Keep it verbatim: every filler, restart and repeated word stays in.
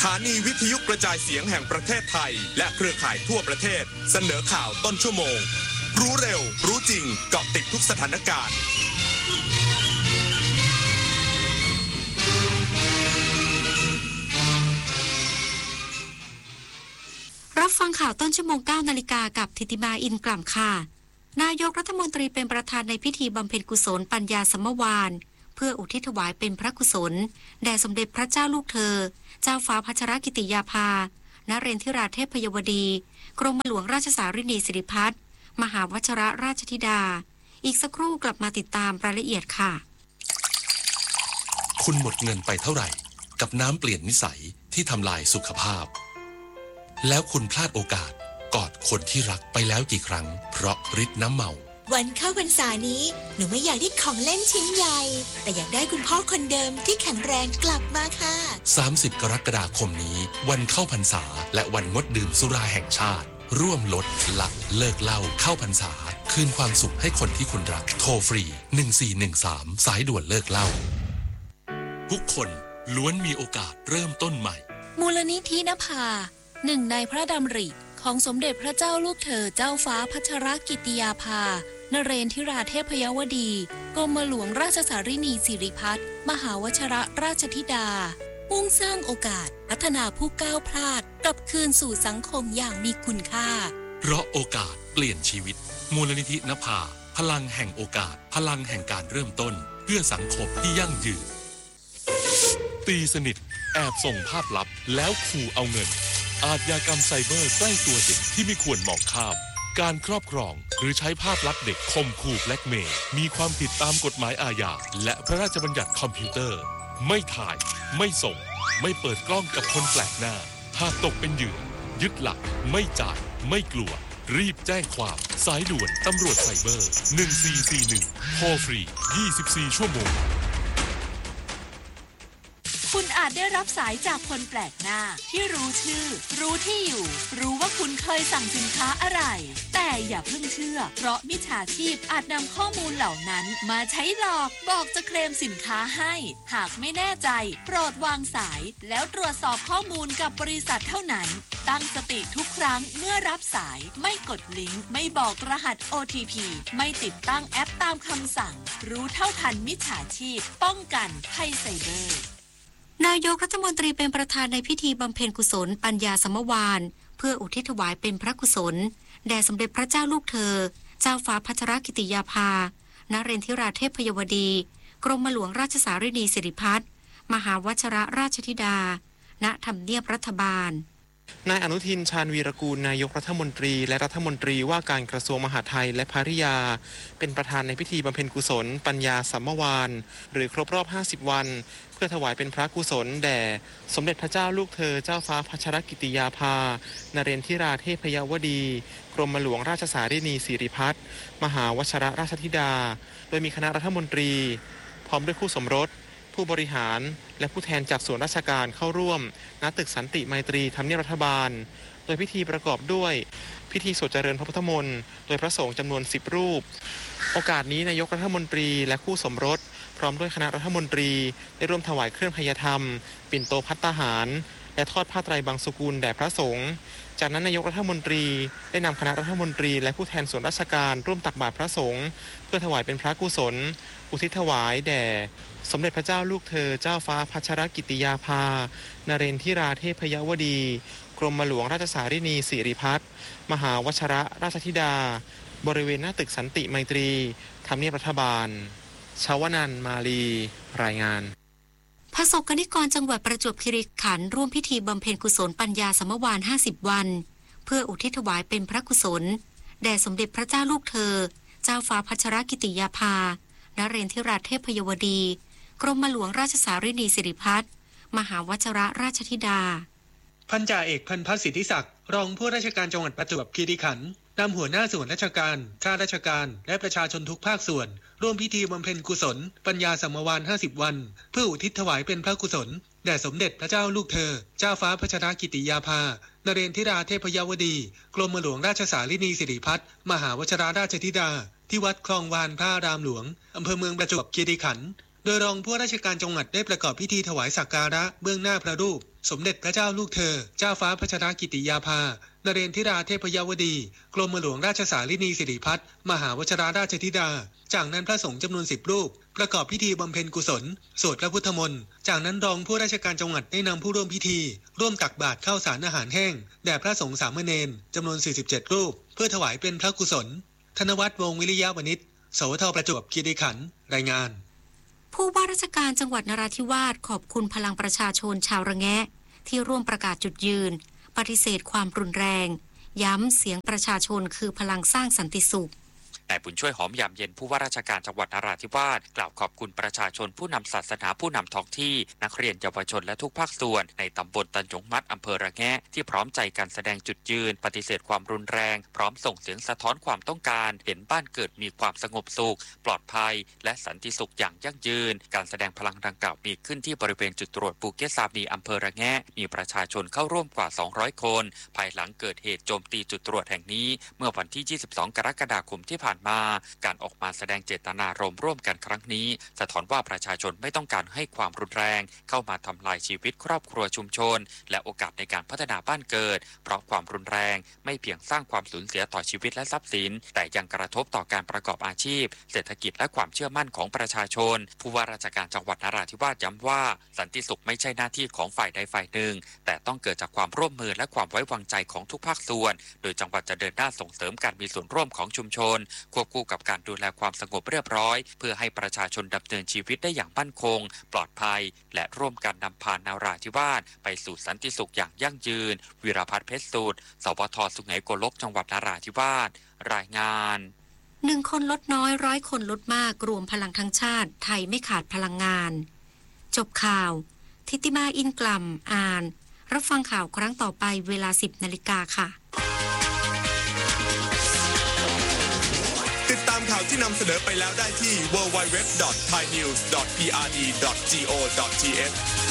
ฐานีวิทยุกระจายเสียงแห่งประเทศไทยและเครือข่ายทั่วประเทศเสนอข่าวต้นชั่วโมงรู้เร็วรู้จริงเกาะติดทุกสถานการณ์รับฟังข่าวต้นชั่วโมงเก้านาฬิกากับธิติมาอินกล่ำค่ะนายกรัฐมนตรีเป็นประธานในพิธีบำเพ็ญกุศลปัญญาสัมมวานเพื่ออุทิศถวายเป็นพระกุศลแด่สมเด็จพระเจ้าลูกเธอเจ้าฟ้าพัชรกิติยาภานเรนทิราเทพยวดีกรมหลวงราชสารินีสิริพัฒน์มหาวชิรราชธิดาอีกสักครู่กลับมาติดตามรายละเอียดค่ะคุณหมดเงินไปเท่าไหร่กับน้ำเปลี่ยนนิสัยที่ทำลายสุขภาพแล้วคุณพลาดโอกาสกอดคนที่รักไปแล้วกี่ครั้งเพราะฤทธิ์น้ำเมาวันเข้าพรรษานี้หนูไม่อยากได้ของเล่นชิ้นใหญ่แต่อยากได้คุณพ่อคนเดิมที่แข็งแรงกลับมาค่ะสามสิบกรกฎาคมนี้วันเข้าพรรษาและวันงดดื่มสุราแห่งชาติร่วมลดละเลิกเหล้าเข้าพรรษาคืนความสุขให้คนที่คุณรักโทรฟรีหนึ่งสี่หนึ่งสามสายด่วนเลิกเหล้าทุกคนล้วนมีโอกาสเริ่มต้นใหม่มูลนิธินภาหนึ่งในพระดำริของสมเด็จพระเจ้าลูกเธอเจ้าฟ้าพัชรกิติยาภานเรนทิราเทพยวดีกรมหลวงราชสารินีสิริพัฒน์มหาวชิรราชธิดามุ่งสร้างโอกาสพัฒนาผู้ก้าวพลาดกลับคืนสู่สังคมอย่างมีคุณค่าเพราะโอกาสเปลี่ยนชีวิตมูลนิธินภาพลังแห่งโอกาสพลังแห่งการเริ่มต้นเพื่อสังคมที่ยั่งยืนตีสนิทแอบส่งภาพลับแล้วขู่เอาเงินอาชญากรรมไซเบอร์ใกล้ตัวเด็กที่ไม่ควรมองข้ามการครอบครองหรือใช้ภาพลับเด็กข่มขู่แบล็กเมย์มีความผิดตามกฎหมายอาญาและพระราชบัญญัติคอมพิวเตอร์ไม่ถ่ายไม่ส่งไม่เปิดกล้องกับคนแปลกหน้าหากตกเป็นเหยื่อยึดหลักไม่จ่ายไม่กลัวรีบแจ้งความสายด่วนตำรวจไซเบอร์หนึ่งสี่สี่หนึ่งโทรฟรียี่สิบสี่ชั่วโมงคุณอาจได้รับสายจากคนแปลกหน้าที่รู้ชื่อรู้ที่อยู่รู้ว่าคุณเคยสั่งสินค้าอะไรแต่อย่าเพิ่งเชื่อเพราะมิจฉาชีพอาจนำข้อมูลเหล่านั้นมาใช้หลอกบอกจะเคลมสินค้าให้หากไม่แน่ใจโปรดวางสายแล้วตรวจสอบข้อมูลกับบริษัทเท่านั้นตั้งสติทุกครั้งเมื่อรับสายไม่กดลิงก์ไม่บอกรหัส โอ ที พี ไม่ติดตั้งแอปตามคำสั่งรู้เท่าทันมิจฉาชีพป้องกันภัยไซเบอร์นายกรัฐมนตรีเป็นประธานในพิธีบำเพ็ญกุศลปัญญาสัมมวานเพื่ออุทิศถวายเป็นพระกุศลแด่สมเด็จพระเจ้าลูกเธอเจ้าฟ้าพัชรกิติยาภานเรนทิราเทพยวดีกรมหลวงราชสารินีสิริพัฒน์มหาวชิรราชธิดาณทำเนียบรัฐบาลนายอนุทินชาญวีรกูลนายกรัฐมนตรีและรัฐมนตรีว่าการกระทรวงมหาดไทยและภริยาเป็นประธานในพิธีบำเพ็ญกุศลปัญญาสัมมวานหรือครบรอบห้าสิบวันเพื่อถวายเป็นพระกุศลแด่สมเด็จพระเจ้าลูกเธอเจ้าฟ้าพัชรกิติยาภานเรนทิราเทพยวดีกรมหลวงราชสารินีสิริพัฒน์มหาวชิรราชธิดาโดยมีคณะรัฐมนตรีพร้อมด้วยคู่สมรสผู้บริหารและผู้แทนจากส่วนราชการเข้าร่วมณตึกสันติไมตรีทำเนียบรัฐบาลโดยพิธีประกอบด้วยพิธีสวดเจริญพระพุทธมนต์โดยพระสงฆ์จำนวนสิบรูปโอกาสนี้นายกรัฐมนตรีและคู่สมรสพร้อมด้วยคณะรัฐมนตรีได้ร่วมถวายเครื่องพยธรรมปิ่นโตภัตตาหารและทอดผ้าไตรบางสกุลแด่พระสงฆ์จากนั้นนายกรัฐมนตรีได้นำคณะรัฐมนตรีและผู้แทนส่วนราชการร่วมตักบาตรพระสงฆ์เพื่อถวายเป็นพระกุศลอุทิศถวายแด่สมเด็จพระเจ้าลูกเธอเจ้าฟ้าพัชรกิติยาภานเรนทิราเทพยวดีกรมหลวงราชสารินีสิริพัฒน์มหาวชิรราชธิดาบริเวณหน้าตึกสันติไมตรีทำเนียบรัฐบาลชาวนันท์มาลีรายงานพระสงฆ์นิกรจังหวัดประจวบคีรีขันธ์ร่วมพิธีบำเพ็ญกุศลปัญญาสัมมวานห้าสิบวันเพื่ออุทิศถวายเป็นพระกุศลแด่สมเด็จพระเจ้าลูกเธอเจ้าฟ้าพัชรกิติยาภานเรนทิราเทพยวดีกรมหลวงราชสารินีสิริพัฒน์มหาวชิรราชธิดาพันจ่าเอกพันพัฒน์สิทธิศักดิ์รองผู้ราชการจังหวัดประจวบคีรีขันธ์นำหัวหน้าส่วนราชการข้าราชการและประชาชนทุกภาคส่วนร่วมพิธีบำเพ็ญกุศลปัญญาสัมมวานห้าสิบวันเพื่ออุทิศถวายเป็นพระกุศลแด่สมเด็จพระเจ้าลูกเธอเจ้าฟ้าพัชรกิติยาภานเรนทิราเทพยวดีกรมหลวงราชสารินีสิริพัฒน์มหาวชิรราชธิดาที่วัดคลองวานพระอารามหลวงอำเภอเมืองประจวบคีรีขันธ์โดยรองผู้ราชการจังหวัดได้ประกอบพิธีถวายสักการะเบื้องหน้าพระรูปสมเด็จพระเจ้าลูกเธอเจ้าฟ้าพัชรกิติยาภานเรนทิราเทพยวดีกรมหลวงราชสารินีสิริพัฒน์มหาวชิราราชธิดาจากนั้นพระสงฆ์จำนวนสิบรูปประกอบพิธีบำเพ็ญกุศลสวดพระพุทธมนต์จากนั้นรองผู้ราชการจังหวัดได้นำผู้ร่วมพิธีร่วมตักบาตรข้าวสารอาหารแห้งแด่พระสงฆ์สามเณรจำนวนสี่สิบเจ็ดรูปเพื่อถวายเป็นพระกุศลธนวัฒน์วงศ์วิริยะวณิชสวทประจวบคีรีขันธ์รายงานผู้ว่าราชการจังหวัดนราธิวาสขอบคุณพลังประชาชนชาวระแงะที่ร่วมประกาศจุดยืนปฏิเสธความรุนแรงย้ำเสียงประชาชนคือพลังสร้างสันติสุขนายบุญช่วยหอมยามเย็นผู้ว่าราชการจังหวัดนราธิวาสกล่าวขอบคุณประชาชนผู้นำศาสนาผู้นำท้องที่นักเรียนเยาวชนและทุกภาคส่วนในตำบลตันจงมัดอำเภอระแงะที่พร้อมใจกันแสดงจุดยืนปฏิเสธความรุนแรงพร้อมส่งเสียงสะท้อนความต้องการเห็นบ้านเกิดมีความสงบสุขปลอดภัยและสันติสุขอย่างยั่งยืนการแสดงพลังดังกล่าวมีขึ้นที่บริเวณจุดตรวจปูเกสซาบีอำเภอระแงะมีประชาชนเข้าร่วมกว่าสองร้อยคนภายหลังเกิดเหตุโจมตีจุดตรวจแห่งนี้เมื่อวันที่ยี่สิบสองกรกฎาคมที่ผ่านมาการออกมาแสดงเจตนารมณ์ร่วมกันครั้งนี้สะท้อนว่าประชาชนไม่ต้องการให้ความรุนแรงเข้ามาทำลายชีวิตครอบครัวชุมชนและโอกาสในการพัฒนาบ้านเกิดเพราะความรุนแรงไม่เพียงสร้างความสูญเสียต่อชีวิตและทรัพย์สินแต่ยังกระทบต่อการประกอบอาชีพเศรษฐกิจและความเชื่อมั่นของประชาชนผู้ว่าราชการจังหวัดนราธิวาสย้ำว่าสันติสุขไม่ใช่หน้าที่ของฝ่ายใดฝ่ายหนึ่งแต่ต้องเกิดจากความร่วมมือและความไว้วางใจของทุกภาคส่วนโดยจังหวัดจะเดินหน้าส่งเสริมการมีส่วนร่วมของชุมชนควบคู่กับการดูแลความสงบเรียบร้อยเพื่อให้ประชาชนดำเนินชีวิตได้อย่างมั่นคงปลอดภัยและร่วมกันนำพานนาราธิวาสไปสู่สันติสุขอย่างยั่งยืนวิรพัฒน์เพชรสูตรสวทสุไหงโกลกจังหวัดนราธิวาสรายงานหนึ่งคนลดน้อยร้อยคนลดมากรวมพลังทั้งชาติไทยไม่ขาดพลังงานจบข่าวทิติมาอินกล่ำอ่านรับฟังข่าวครั้งต่อไปเวลา สิบนาฬิกาค่ะติดตามข่าวที่นำเสนอไปแล้วได้ที่ ดับเบิลยู ดับเบิลยู ดับเบิลยู ดอท ไทยนิวส์ ดอท พี อาร์ ดี ดอท จี โอ ดอท ที เอช